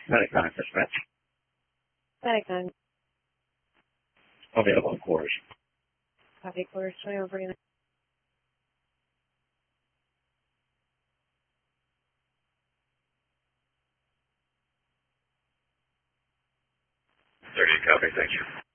Static 9 dispatch. Static 9. Available in quarters. Copy quarters 2149. Copy, thank you.